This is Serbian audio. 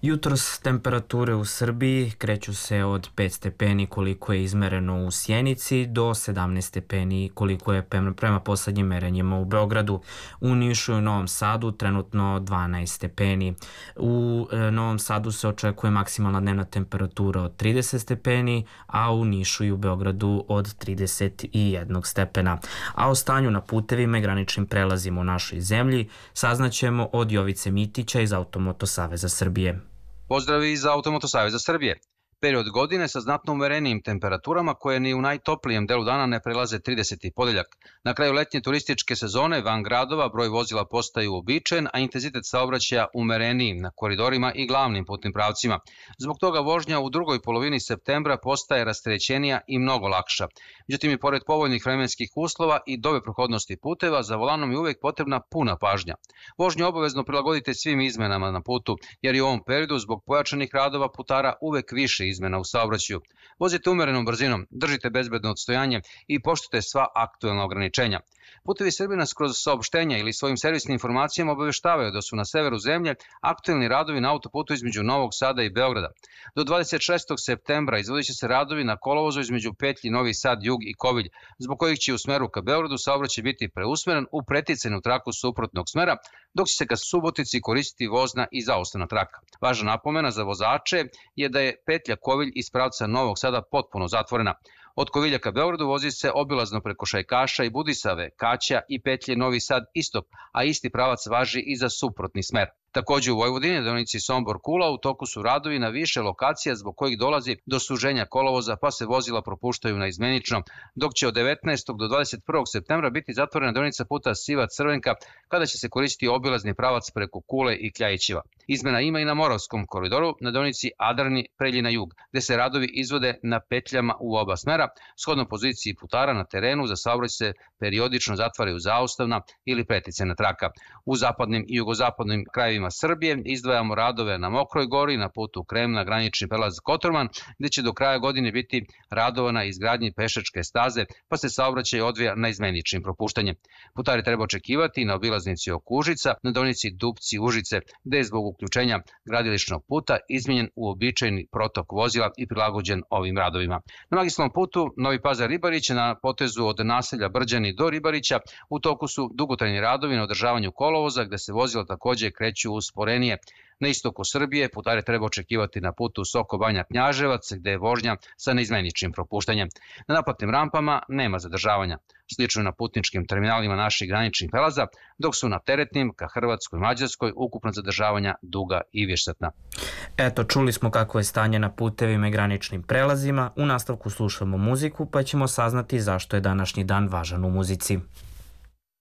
Jutros temperature u Srbiji kreću se od 5 stepeni koliko je izmereno u Sjenici do 17 stepeni koliko je prema poslednjim merenjima u Beogradu. U Nišu i u Novom Sadu trenutno 12 stepeni. U Novom Sadu se očekuje maksimalna dnevna temperatura od 30 stepeni, a u Nišu i u Beogradu od 31 stepena. A o stanju na putevima i graničnim prelazima u našoj zemlji saznaćemo od Jovice Mitića iz Automoto Saveza Srbije. Pozdrav iz Automoto Saveza Srbije. Period godine sa znatno umerenijim temperaturama koje ni u najtoplijem delu dana ne prelaze 30. podeljak. Na kraju letnje turističke sezone van gradova broj vozila postaje uobičajen, a intenzitet saobraćaja umereniji na koridorima i glavnim putnim pravcima. Zbog toga vožnja u drugoj polovini septembra postaje rasterećenija i mnogo lakša. Međutim, i pored povoljnih vremenskih uslova i dobre prohodnosti puteva, za volanom je uvek potrebna puna pažnja. Vožnju obavezno prilagodite svim izmenama na putu, jer je u ovom periodu zbog pojačanih radova putara uvek više izmena u saobraćaju. Vozite umerenom brzinom, držite bezbedno odstojanje i poštujte sva aktuelna ograničenja. Putevi Srbije nas kroz saopštenja ili svojim servisnim informacijama obaveštavaju da su na severu zemlje aktuelni radovi na autoputu između Novog Sada i Beograda. Do 26. septembra izvodit će se radovi na kolovozu između petlji Novi Sad, Jug i Kovilj, zbog kojih će u smeru ka Beogradu saobraćaj biti preusmeren u preticajnu traku suprotnog smera, dok će se ka Subotici koristiti vozna i zaustavna traka. Važna napomena za vozače je da je petlja Kovilj iz pravca Novog Sada potpuno zatvorena. Od Kovilja ka Beogradu vozi se obilazno preko Šajkaša i Budisave, Kaća i petlje Novi Sad istok, a isti pravac važi i za suprotni smer. Takođe u Vojvodini, deonici Sombor-Kula, u toku su radovi na više lokacija zbog kojih dolazi do suženja kolovoza, pa se vozila propuštaju naizmenično, dok će od 19. do 21. septembra biti zatvorena deonica puta Sivac-Crvenka, kada će se koristiti obilazni pravac preko Kule i Kljajićeva. Izmena ima i na Moravskom koridoru, na deonici Adrani-Preljina-Jug, gde se radovi izvode na petljama u oba smera, shodno poziciji putara na terenu za saobraćaj se periodično zatvaraju zaustavna ili preticajna traka. U zapadnim i jugozapadnim krajevima Srbije izdvajamo radove na Mokroj gori, na putu Kremna, granični prelaz Kotorman, gde će do kraja godine biti radova na izgradnji pešačke staze, pa se saobraćaj odvija naizmeničnim propuštanjem. Putari treba očekivati na obilaznici oko Užica, na deonici Dupci-Užice, gde je zbog uključenja gradilišnog puta izmenjen uobičajeni protok vozila i prilagođen ovim radovima. Na magistralnom putu Novi Pazar-Ribarić na potezu od naselja Brđani do Ribarića u toku su dugotrajni radovi na održavanju kolovoza, gde se vozila takođe kreću usporenije. Na istoku Srbije putare treba očekivati na putu Soko Banja-Knjaževac, gde je vožnja sa neizmeničnim propuštanjem. Na naplatnim rampama nema zadržavanja. Slično na putničkim terminalima naših graničnih prelaza, dok su na teretnim ka Hrvatskoj i Mađarskoj ukupna zadržavanja duga i višesatna. Eto, čuli smo kako je stanje na putevima i graničnim prelazima. U nastavku slušamo muziku, pa ćemo saznati zašto je današnji dan važan u muzici.